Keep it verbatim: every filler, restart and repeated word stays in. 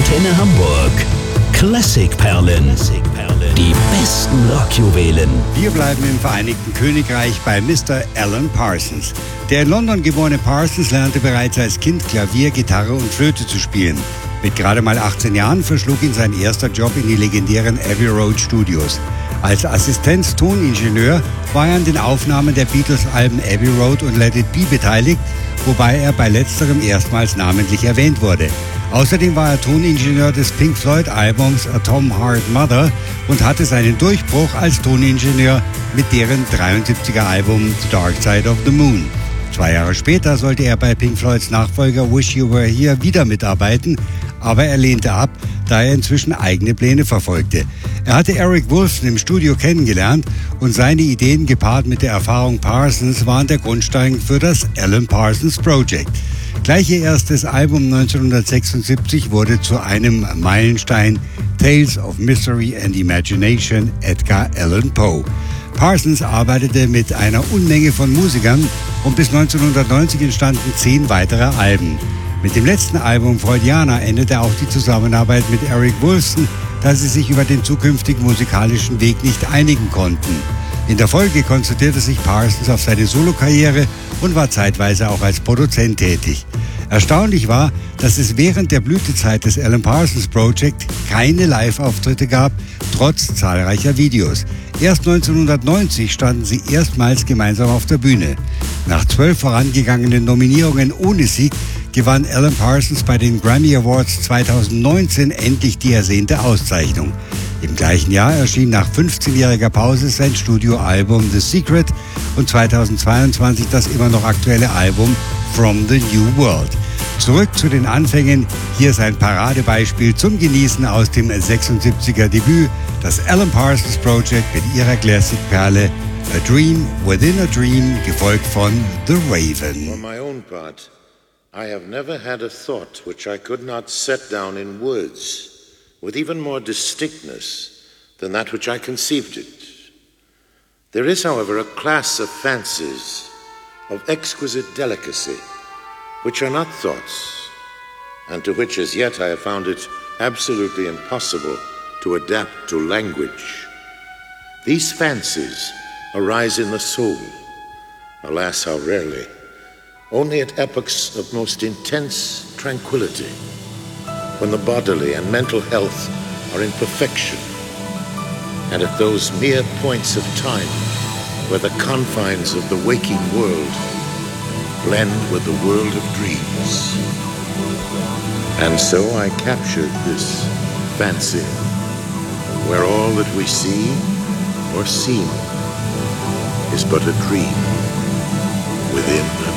Antenne Hamburg. Klassikperlen. Die besten Rockjuwelen. Wir bleiben im Vereinigten Königreich bei Mister Alan Parsons. Der in London geborene Parsons lernte bereits als Kind Klavier, Gitarre und Flöte zu spielen. Mit gerade mal achtzehn Jahren verschlug ihn sein erster Job in die legendären Abbey Road Studios. Als Assistenz-Toningenieur war er an den Aufnahmen der Beatles-Alben Abbey Road und Let It Be beteiligt, wobei er bei letzterem erstmals namentlich erwähnt wurde. Außerdem war er Toningenieur des Pink Floyd-Albums A Tom Heart Mother und hatte seinen Durchbruch als Toningenieur mit deren dreiundsiebziger Album The Dark Side of the Moon. Zwei Jahre später sollte er bei Pink Floyds Nachfolger Wish You Were Here wieder mitarbeiten, aber er lehnte ab, da er inzwischen eigene Pläne verfolgte. Er hatte Eric Woolfson im Studio kennengelernt und seine Ideen gepaart mit der Erfahrung Parsons waren der Grundstein für das Alan Parsons Project. Gleich ihr erstes Album neunzehnhundertsechsundsiebzig wurde zu einem Meilenstein, Tales of Mystery and Imagination, Edgar Allan Poe. Parsons arbeitete mit einer Unmenge von Musikern und bis neunzehnhundertneunzig entstanden zehn weitere Alben. Mit dem letzten Album Freudiana endete auch die Zusammenarbeit mit Eric Woolfson, da sie sich über den zukünftigen musikalischen Weg nicht einigen konnten. In der Folge konzentrierte sich Parsons auf seine Solokarriere und war zeitweise auch als Produzent tätig. Erstaunlich war, dass es während der Blütezeit des Alan Parsons Project keine Live-Auftritte gab, trotz zahlreicher Videos. Erst neunzehnhundertneunzig standen sie erstmals gemeinsam auf der Bühne. Nach zwölf vorangegangenen Nominierungen ohne Sieg gewann Alan Parsons bei den Grammy Awards zweitausendneunzehn endlich die ersehnte Auszeichnung. Im gleichen Jahr erschien nach fünfzehnjähriger Pause sein Studioalbum The Secret und zweitausendzweiundzwanzig das immer noch aktuelle Album From the New World. Zurück zu den Anfängen, hier ist ein Paradebeispiel zum Genießen aus dem sechsundsiebziger Debüt, das Alan Parsons Project mit ihrer Classic-Perle A Dream Within a Dream, gefolgt von The Raven. For my own part, I have never had a thought which I could not set down in words with even more distinctness than that which I conceived it. There is, however, a class of fancies of exquisite delicacy which are not thoughts, and to which as yet I have found it absolutely impossible to adapt to language. These fancies arise in the soul, alas how rarely, only at epochs of most intense tranquility, when the bodily and mental health are in perfection, and at those mere points of time where the confines of the waking world blend with the world of dreams. And so I captured this fancy, where all that we see or seem is but a dream within